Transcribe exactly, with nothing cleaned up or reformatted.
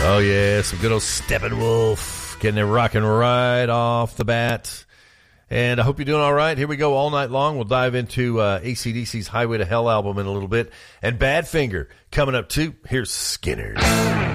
Oh, yeah, some good old Steppenwolf. Getting it rocking right off the bat. And I hope you're doing all right. Here we go all night long. We'll dive into uh, A C D C's Highway to Hell album in a little bit. And Badfinger coming up, too. Here's Skinner.